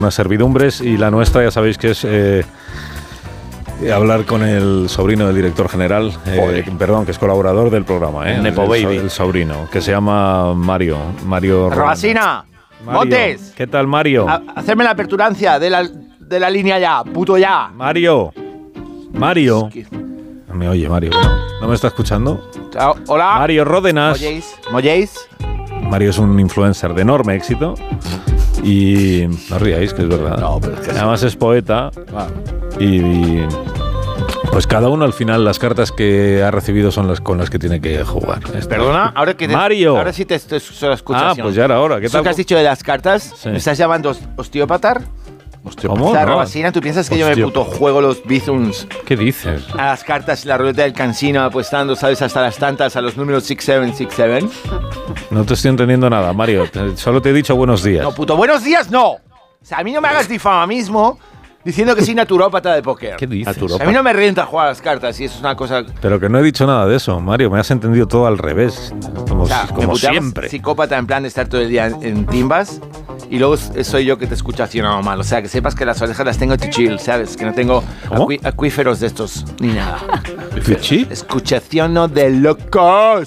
Unas servidumbres y la nuestra ya sabéis que es hablar con el sobrino del director general, que es colaborador del programa, Nepo Baby. El sobrino, que se llama Mario Robasina, Montes. ¿Qué tal, Mario? Hacerme la aperturancia de la línea ya, puto ya. Mario. No me oye, Mario. ¿No me está escuchando? Chao. Hola. Mario Ródenas. ¿Molléis? Mario es un influencer de enorme éxito. Y no ríais, que es verdad. No, pero es que además es poeta. Y pues cada uno al final las cartas que ha recibido son las con las que tiene que jugar. Perdona, Mario. Ahora sí te escuchas. Pues ya era hora. ¿Qué tal? ¿Eso que has dicho de las cartas? Sí. ¿Me estás llamando osteópata? ¿Cómo? O sea, No. Robasina, ¿tú piensas que yo me puto juego los bizums ¿Qué dices? a las cartas y la ruleta del cansino apostando, sabes, hasta las tantas a los números 6767? No te estoy entendiendo nada, Mario. Solo te he dicho buenos días. No, puto, buenos días no. O sea, a mí no me hagas difamamismo diciendo que soy naturópata de póker. ¿Qué dices? A mí no me renta jugar a las cartas y eso es una cosa... Pero que no he dicho nada de eso, Mario. Me has entendido todo al revés. Como, O sea, me como puteamos siempre. psicópata en plan de estar todo el día en timbas y luego soy yo que te escucho accionado mal. O sea, que sepas que las orejas las tengo to chill, ¿sabes? Que no tengo acuíferos de estos ni nada. ¿Fichi? Escuchaciono de locos.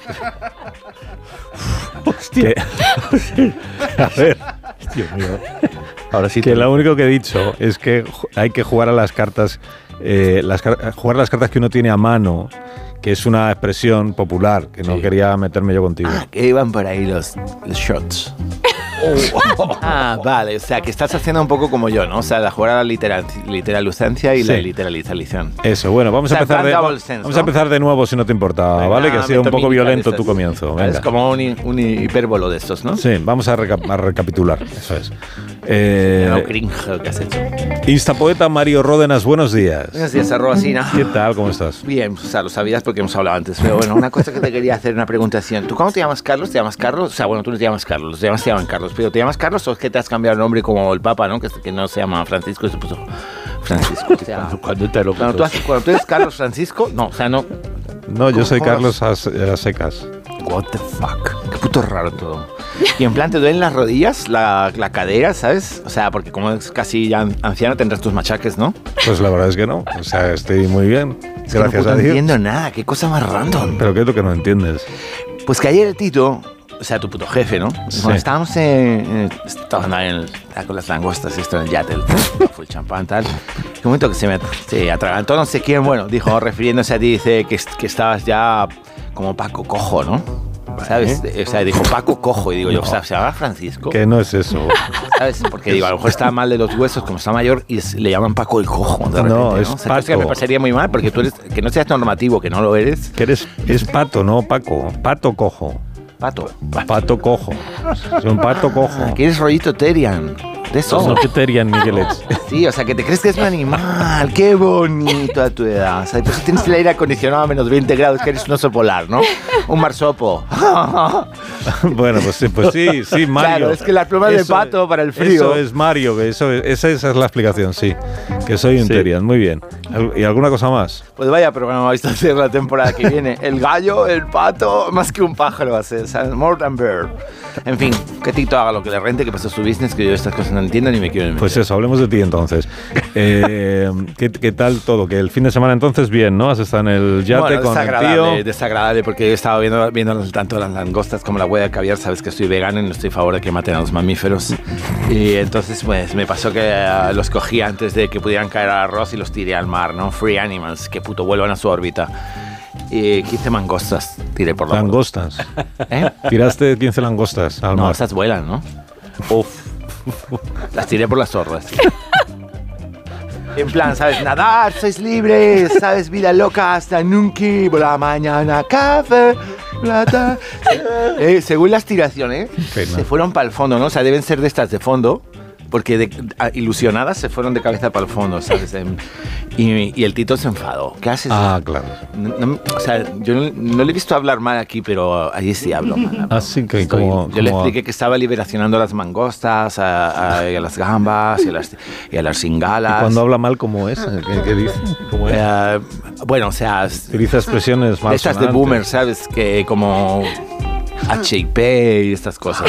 Hostia. A ver. Dios mío. Ahora sí. Que lo único que he dicho es que hay que jugar a las cartas, jugar a las cartas que uno tiene a mano, que es una expresión popular, que no quería meterme yo contigo. Que iban por ahí los shots. Vale, o sea, que estás haciendo un poco como yo, ¿no? O sea, de jugar a la literalucencia y la literalización. Eso, bueno, vamos a empezar de nuevo si no te importa, venga, ¿vale? Que ha sido un poco violento tu comienzo. Venga. Es como un hipérbolo de estos, ¿no? Sí, vamos a recapitular, eso es. No cringe lo que has hecho. Instapoeta Mario Ródenas, buenos días. Buenos días, Robasina. ¿Qué tal? ¿Cómo estás? Bien, o sea, lo sabías porque hemos hablado antes. Pero bueno, una cosa que te quería hacer, una preguntación. ¿Tú cómo te llamas, Carlos? ¿Te llamas Carlos? O sea, bueno, tú no te llamas Carlos, los demás te llaman Carlos. Pero ¿te llamas Carlos o es que te has cambiado el nombre como el Papa, ¿no? Que no se llama Francisco y se puso Francisco. O sea, cuando tú eres Carlos Francisco, no, o sea, no. No, yo soy Carlos a secas. What the fuck. Qué puto raro todo. Y en plan, ¿te duelen las rodillas, la cadera, sabes? O sea, porque como es casi ya anciano tendrás tus machaques, ¿no? Pues la verdad es que no. O sea, estoy muy bien. Es Gracias que no a Dios. No entiendo nada. Qué cosa más random. ¿Pero qué es lo que no entiendes? Pues que ayer el Tito, o sea, tu puto jefe, ¿no? Sí. Cuando estábamos con las langostas, esto en el yate, fue el champán, tal. En un momento que se atragantó no sé quién, bueno, dijo, refiriéndose a ti, dice que estabas ya como Paco Cojo, ¿no? ¿Sabes? O sea, dijo Paco Cojo y digo yo, o sea, ¿se llama Francisco? Que no es eso. ¿Sabes? Porque digo, a lo mejor está mal de los huesos, como está mayor, y le llaman Paco el Cojo. De repente, no, es o sea, Paco. Es que me pasaría muy mal, porque tú eres, que no seas normativo, que no lo eres. Que es Pato, no Paco. Pato Cojo. Pato Cojo. Es un Pato Cojo. Que eres rollito Terian. De esos. No, que Terian Miguelets. Sí, o sea, que te crees que es un animal. Qué bonito a tu edad. O sea, pues tienes el aire acondicionado a menos 20 grados, que eres un oso polar, ¿no? Un marsopo. Bueno, pues sí, Mario. Claro, es que la pluma de pato para el frío. Eso es Mario, esa es la explicación, sí. Que soy un Terian, muy bien. ¿Y alguna cosa más? Pues vaya programa vais a hacer la temporada que viene. El gallo, el pato, más que un pájaro va a ser. O sea, more than bird. En fin, que Tito haga lo que le rente, que pase su business, que yo estas cosas no entiendo ni me quiero meter. Pues eso, hablemos de ti entonces. ¿Qué tal todo? Que el fin de semana entonces bien, ¿no? Has estado en el yate con el tío. Desagradable, porque he estado viendo tanto las langostas como la hueá de caviar. Sabes que estoy vegano y no estoy a favor de que maten a los mamíferos. Y entonces, pues, me pasó que los cogí antes de que pudieran caer al arroz y los tiré al mar, ¿no? Free animals, que puto vuelvan a su órbita. Y 15 mangostas tiré por la ¿Langostas? ¿Eh? ¿Tiraste 15 langostas al mar? No, esas vuelan, ¿no? Uf. Las tiré por las sordas. En plan, ¿sabes? Nadar, sois libres, ¿sabes? Vida loca hasta nunca, por la mañana, café, plata. Según las tiraciones, se fueron para el fondo, ¿no? O sea, deben ser de estas de fondo, porque ilusionadas se fueron de cabeza para el fondo, ¿sabes? Y el Tito se enfadó. ¿Qué haces? Claro. O sea, yo no le he visto hablar mal aquí, pero allí sí hablo mal. Así que yo le expliqué que estaba liberacionando a las mangostas, a las gambas y a las cingalas. ¿Y cuando habla mal cómo es? ¿Qué dice? ¿Cómo es? Bueno, o sea... Utiliza expresiones mal estas de boomer, ¿sabes? Que como... HIP y estas cosas.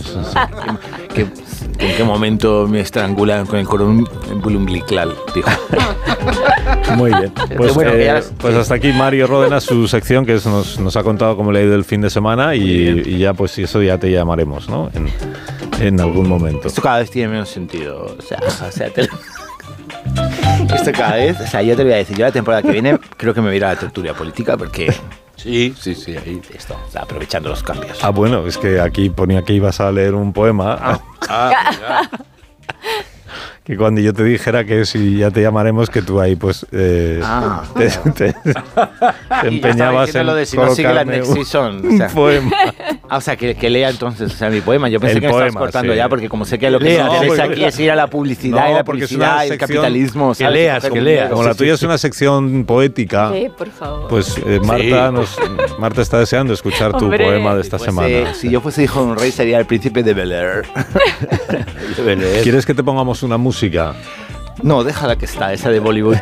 ¿En qué momento me estrangulan con el cordón umbilical? Dijo. Muy bien. Pues hasta aquí Mario Ródenas, su sección, que nos ha contado cómo le ha ido el fin de semana y ya pues eso ya te llamaremos, ¿no? En algún momento. Esto cada vez tiene menos sentido. Esto cada vez, yo te voy a decir, yo la temporada que viene creo que me voy a ir a la tertulia política porque... Sí, ahí esto, aprovechando los cambios. Bueno, es que aquí ponía que ibas a leer un poema. Que cuando yo te dijera que si ya te llamaremos, que tú ahí pues te empeñabas en lo de si no sigue la next season, un poema. O sea, que lea entonces mi poema. Yo pensé que me estabas cortando ya, porque como sé que lo que me interesa aquí es ir a la publicidad y la publicidad y el capitalismo. Que leas. Como la tuya es una sección poética, por favor. Pues Marta está deseando escuchar tu poema de esta semana. Si yo fuese hijo de un rey, sería el príncipe de Bel-Air. ¿Quieres que te pongamos una música? No, déjala que está, esa de Bollywood.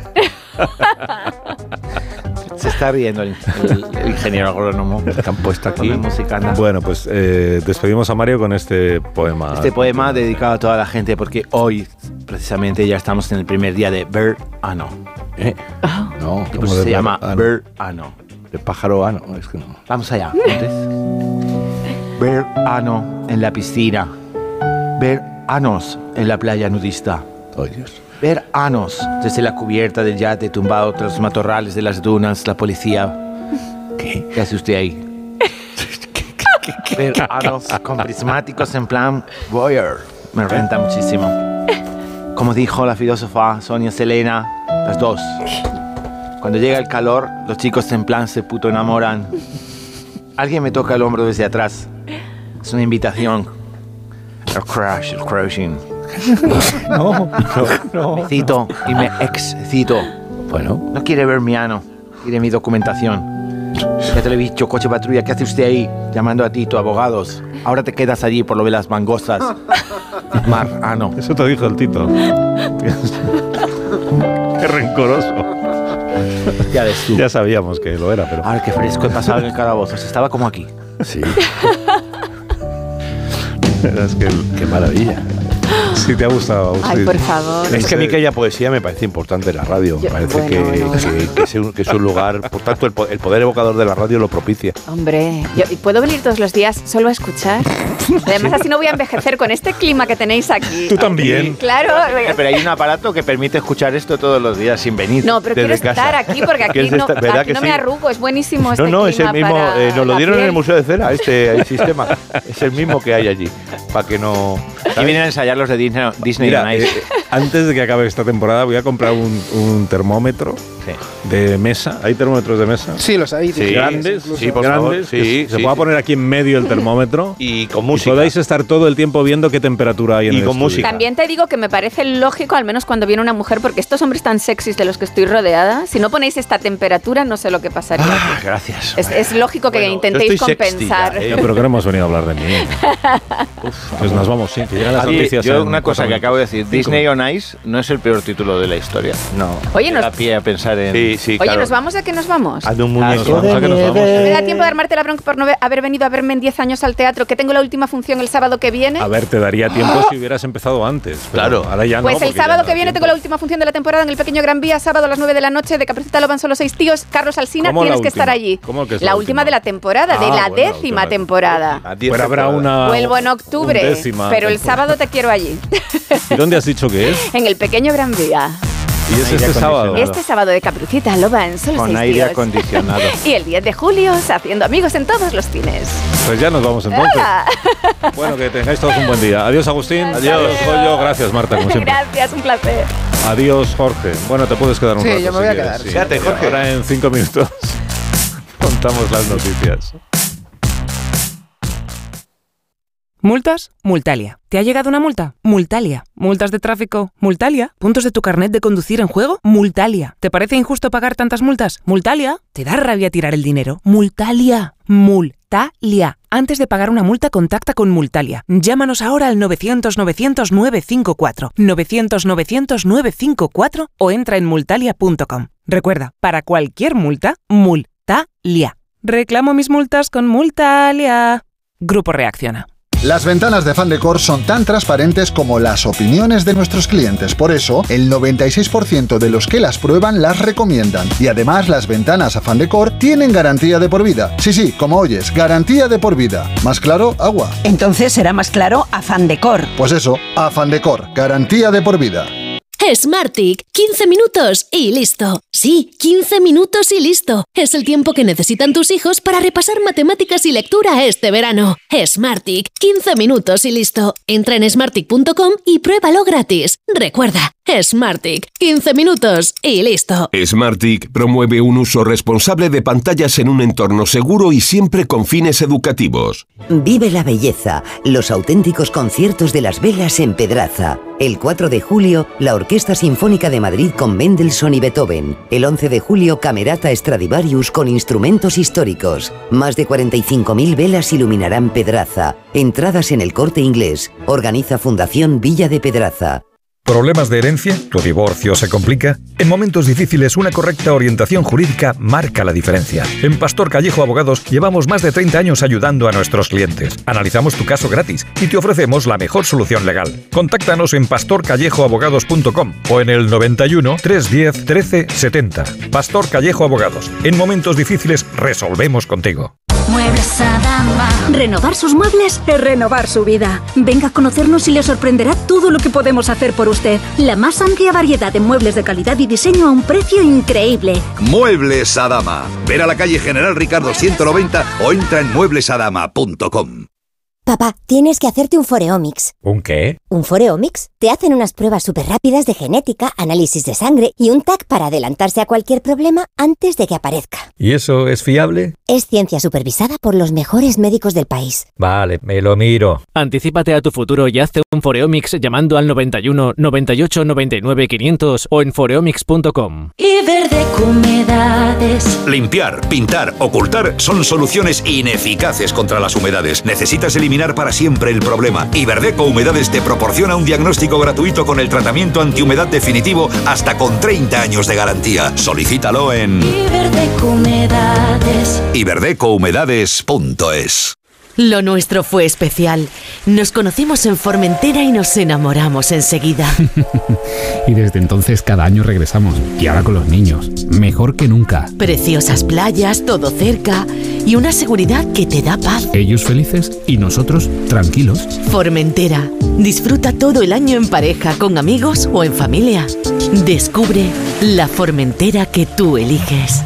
Se está riendo el ingeniero agrónomo que han puesto aquí. Bueno, pues despedimos a Mario con este poema. Este poema dedicado a toda la gente porque hoy, precisamente, ya estamos en el primer día de verano. No, pues se llama verano. De pájaro ano, es que no. Vamos allá. Verano en la piscina. Veranos en la playa nudista. Oh, Dios. Ver anos desde la cubierta del yate tumbado tras los matorrales de las dunas, la policía. ¿Qué hace usted ahí? Ver anos con prismáticos en plan voyeur. Me renta muchísimo. Como dijo la filósofa Sonia Selena, las dos. Cuando llega el calor, los chicos en plan se puto enamoran. Alguien me toca el hombro desde atrás. Es una invitación. El crushing. No. Me cito y me excito. Bueno. No quiere ver mi ano, quiere mi documentación. Ya te lo he dicho, coche patrulla, ¿qué hace usted ahí? Llamando a ti, tu abogados. Ahora te quedas allí por lo de las mangostas. Mar ano. Eso te dijo el Tito. Qué rencoroso. Ya ves tú. Ya sabíamos que lo era, pero... Ay, qué fresco he pasado en el calabozo. Estaba como aquí. Sí. Es que qué maravilla. Sí, te ha gustado. Ay, por favor. Es que a mí que haya poesía me parece importante en la radio. Me parece que es un lugar, por tanto, el poder evocador de la radio lo propicia. Hombre, ¿puedo venir todos los días solo a escuchar? Además, así no voy a envejecer con este clima que tenéis aquí. Tú también. Claro. Pero hay un aparato que permite escuchar esto todos los días sin venir. No, pero quiero estar aquí porque aquí no me arrugo. Es buenísimo este clima. No, es el mismo. Nos lo dieron en el Museo de Cera, el sistema. Es el mismo que hay allí. Para que no... Y vienen a ensayar los de Disney Mira, on Ice. Antes de que acabe esta temporada voy a comprar un termómetro de mesa. ¿Hay termómetros de mesa? Sí, los hay. Sí, grandes. Sí, por favor. Sí, se pueda poner aquí en medio el termómetro. Y con música. Y podáis estar todo el tiempo viendo qué temperatura hay en el estudio. Música. También te digo que me parece lógico, al menos cuando viene una mujer, porque estos hombres tan sexys de los que estoy rodeada, si no ponéis esta temperatura, no sé lo que pasaría. Gracias. Es lógico que intentéis compensar. Pero que no hemos venido a hablar de mí. Pues nos vamos, sí, que llegan las noticias. Yo una cosa que acabo de decir, Disney on Ice no es el peor título de la historia. No. Oye, da pie a pensar en... Oye, claro. ¿nos vamos a qué nos vamos? Hazme un muñeco. ¿A qué nos vamos? ¿Me da tiempo de armarte la bronca por no haber venido a verme en 10 años al teatro, que tengo la última función el sábado que viene? A ver, te daría tiempo si hubieras empezado antes. Claro. Ahora ya no. Pues el sábado que viene tengo la última función de la temporada en el Pequeño Gran Vía, sábado a las 9 de la noche, de Caperucita Loban Solo 6 tíos. Carlos Alsina, tienes que estar allí. ¿Cómo que es la última de la temporada, de la 10ª temporada. Pero habrá una... Vuelvo en octubre, pero el sábado te quiero allí. ¿Y dónde has dicho que es? En el Pequeño Gran Vía. ¿Y es este sábado? Este sábado de Caperucita Loban Solo 6 tíos. Con aire acondicionado. Y el 10 de julio, haciendo amigos en todos los cines. Pues ya nos vamos entonces. Bueno, que tengáis todos un buen día. Adiós, Agustín. Adiós, Goyo. Gracias, Marta, como siempre. Gracias, un placer. Adiós, Jorge. Bueno, te puedes quedar un rato. Sí, yo me voy a quedar. Sí. Quédate, Jorge. Ahora en 5 minutos contamos las noticias. ¿Multas? Multalia. ¿Te ha llegado una multa? Multalia. ¿Multas de tráfico? Multalia. ¿Puntos de tu carnet de conducir en juego? Multalia. ¿Te parece injusto pagar tantas multas? Multalia. ¿Te da rabia tirar el dinero? Multalia. Multalia. Antes de pagar una multa, contacta con Multalia. Llámanos ahora al 900-900-954. 900-900-954 o entra en multalia.com. Recuerda, para cualquier multa, Multalia. Reclamo mis multas con Multalia. Grupo Reacciona. Las ventanas de Afán Decor son tan transparentes como las opiniones de nuestros clientes. Por eso, el 96% de los que las prueban las recomiendan. Y además, las ventanas Afán Decor tienen garantía de por vida. Sí, como oyes, garantía de por vida. ¿Más claro? Agua. Entonces será más claro Afán Decor. Pues eso, Afán Decor, garantía de por vida. Smartick, 15 minutos y listo. Sí, 15 minutos y listo. Es el tiempo que necesitan tus hijos para repasar matemáticas y lectura este verano. Smartick, 15 minutos y listo. Entra en smartick.com y pruébalo gratis. Recuerda, Smartick, 15 minutos y listo. Smartick promueve un uso responsable de pantallas en un entorno seguro y siempre con fines educativos. Vive la belleza, los auténticos conciertos de las velas en Pedraza. El 4 de julio, la Orquesta Sinfónica de Madrid con Mendelssohn y Beethoven. El 11 de julio, Camerata Stradivarius con instrumentos históricos. Más de 45.000 velas iluminarán Pedraza. Entradas en El Corte Inglés. Organiza Fundación Villa de Pedraza. ¿Problemas de herencia? ¿Tu divorcio se complica? En momentos difíciles, una correcta orientación jurídica marca la diferencia. En Pastor Callejo Abogados llevamos más de 30 años ayudando a nuestros clientes. Analizamos tu caso gratis y te ofrecemos la mejor solución legal. Contáctanos en pastorcallejoabogados.com o en el 91 310 13 70. Pastor Callejo Abogados. En momentos difíciles resolvemos contigo. Muebles Adama. Renovar sus muebles es renovar su vida. Venga a conocernos y le sorprenderá todo lo que podemos hacer por usted. La más amplia variedad de muebles de calidad y diseño a un precio increíble. Muebles Adama. Ver a la calle General Ricardo 190 o entra en mueblesadama.com. Papá, tienes que hacerte un Foreomics. ¿Un qué? ¿Un Foreomics? Te hacen unas pruebas súper rápidas de genética, análisis de sangre y un TAC para adelantarse a cualquier problema antes de que aparezca. ¿Y eso es fiable? Es ciencia supervisada por los mejores médicos del país. Vale, me lo miro. Anticípate a tu futuro y hazte un Foreomics llamando al 91 98 99 500 o en foreomics.com. Iberdeco Humedades. Limpiar, pintar, ocultar son soluciones ineficaces contra las humedades. Necesitas eliminar para siempre el problema. Iberdeco Humedades te proporciona un diagnóstico gratuito con el tratamiento antihumedad definitivo hasta con 30 años de garantía. Solicítalo en Iberdeco Humedades. iberdecohumedades.es. Lo nuestro fue especial. Nos conocimos en Formentera y nos enamoramos enseguida. Y desde entonces cada año regresamos. Y ahora con los niños. Mejor que nunca. Preciosas playas, todo cerca y una seguridad que te da paz. Ellos felices y nosotros tranquilos. Formentera. Disfruta todo el año en pareja, con amigos o en familia. Descubre la Formentera que tú eliges.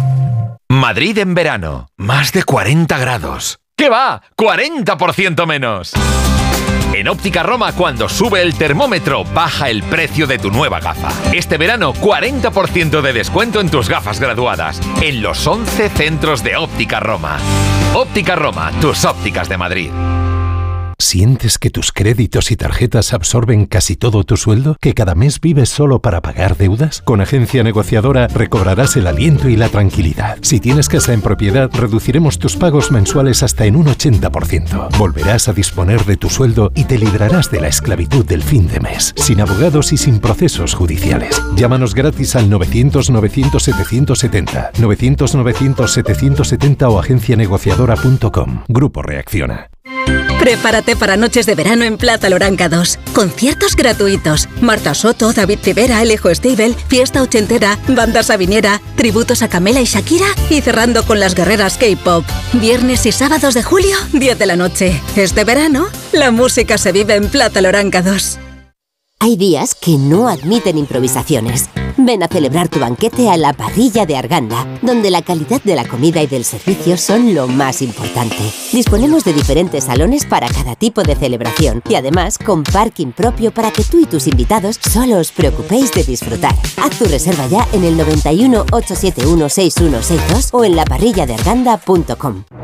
Madrid en verano. Más de 40 grados. ¿Qué va? ¡40% menos! En Óptica Roma, cuando sube el termómetro, baja el precio de tu nueva gafa. Este verano, 40% de descuento en tus gafas graduadas, en los 11 centros de Óptica Roma. Óptica Roma, tus ópticas de Madrid. ¿Sientes que tus créditos y tarjetas absorben casi todo tu sueldo? ¿Que cada mes vives solo para pagar deudas? Con Agencia Negociadora recobrarás el aliento y la tranquilidad. Si tienes casa en propiedad, reduciremos tus pagos mensuales hasta en un 80%. Volverás a disponer de tu sueldo y te librarás de la esclavitud del fin de mes, sin abogados y sin procesos judiciales. Llámanos gratis al 900-900-770, 900-900-770 o agencianegociadora.com. Grupo Reacciona. Prepárate para noches de verano en Plaza Loranga 2. Conciertos gratuitos. Marta Soto, David Rivera, Alejo Stivel, fiesta ochentera, banda sabiniera, tributos a Camela y Shakira y cerrando con las guerreras K-pop. Viernes y sábados de julio, 10 de la noche. Este verano, la música se vive en Plaza Loranga 2. Hay días que no admiten improvisaciones. Ven a celebrar tu banquete a la Parrilla de Arganda, donde la calidad de la comida y del servicio son lo más importante. Disponemos de diferentes salones para cada tipo de celebración y además con parking propio para que tú y tus invitados solo os preocupéis de disfrutar. Haz tu reserva ya en el 91 871 6162 o en laparrilladearganda.com.